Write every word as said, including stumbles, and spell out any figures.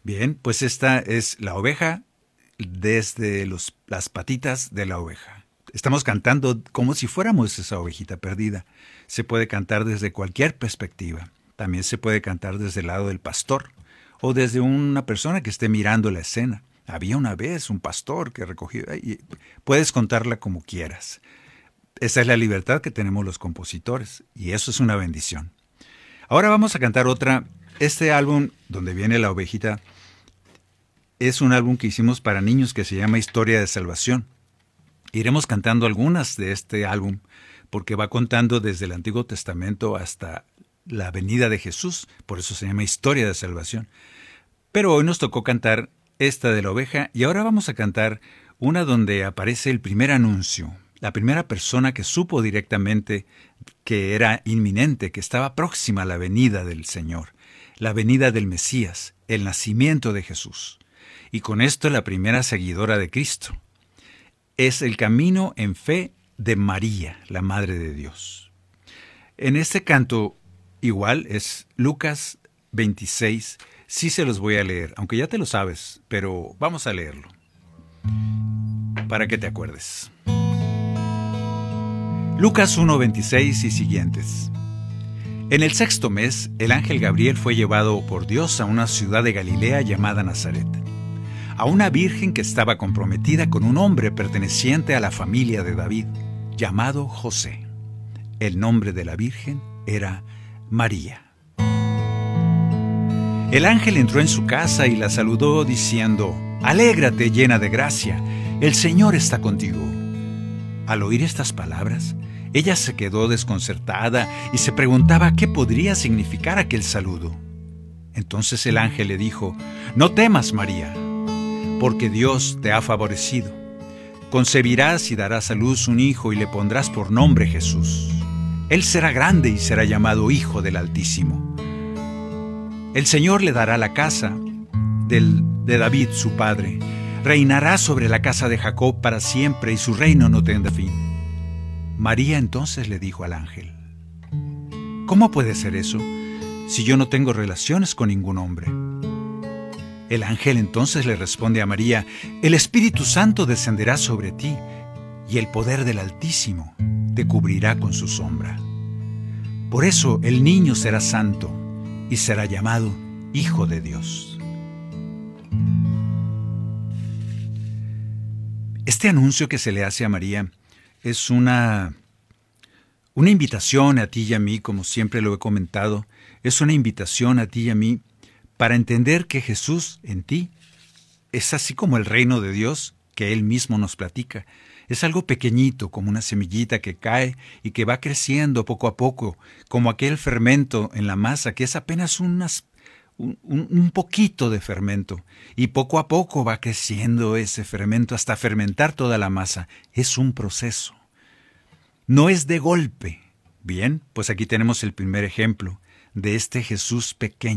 Bien, pues esta es la oveja desde los, las patitas de la oveja. Estamos cantando como si fuéramos esa ovejita perdida. Se puede cantar desde cualquier perspectiva. También se puede cantar desde el lado del pastor o desde una persona que esté mirando la escena. Había una vez un pastor que recogió... Y puedes contarla como quieras. Esa es la libertad que tenemos los compositores y eso es una bendición. Ahora vamos a cantar otra. Este álbum donde viene la ovejita es un álbum que hicimos para niños que se llama Historia de Salvación. Iremos cantando algunas de este álbum porque va contando desde el Antiguo Testamento hasta la venida de Jesús, por eso se llama Historia de Salvación. Pero hoy nos tocó cantar esta de la oveja y ahora vamos a cantar una donde aparece el primer anuncio, la primera persona que supo directamente que era inminente, que estaba próxima a la venida del Señor, la venida del Mesías, el nacimiento de Jesús. Y con esto la primera seguidora de Cristo. Es el camino en fe de María, la Madre de Dios. En este canto, igual, es Lucas veintiséis. Sí se los voy a leer, aunque ya te lo sabes, pero vamos a leerlo, para que te acuerdes. Lucas uno veintiséis y siguientes. En el sexto mes, el ángel Gabriel fue llevado por Dios a una ciudad de Galilea llamada Nazaret, a una virgen que estaba comprometida con un hombre perteneciente a la familia de David, llamado José. El nombre de la virgen era María. El ángel entró en su casa y la saludó diciendo: «Alégrate, llena de gracia, el Señor está contigo». Al oír estas palabras, ella se quedó desconcertada y se preguntaba qué podría significar aquel saludo. Entonces el ángel le dijo: «No temas, María, porque Dios te ha favorecido. Concebirás y darás a luz un hijo y le pondrás por nombre Jesús. Él será grande y será llamado Hijo del Altísimo. El Señor le dará la casa del, de David, su padre. Reinará sobre la casa de Jacob para siempre y su reino no tendrá fin». María entonces le dijo al ángel: «¿Cómo puede ser eso, si yo no tengo relaciones con ningún hombre?» El ángel entonces le responde a María: «El Espíritu Santo descenderá sobre ti, y el poder del Altísimo te cubrirá con su sombra. Por eso el niño será santo, y será llamado Hijo de Dios». Este anuncio que se le hace a María es una, una invitación a ti y a mí, como siempre lo he comentado, es una invitación a ti y a mí para entender que Jesús en ti es así como el reino de Dios que Él mismo nos platica. Es algo pequeñito, como una semillita que cae y que va creciendo poco a poco, como aquel fermento en la masa que es apenas unas, un, un, un poquito de fermento. Y poco a poco va creciendo ese fermento hasta fermentar toda la masa. Es un proceso. No es de golpe. Bien, pues aquí tenemos el primer ejemplo de este Jesús pequeño.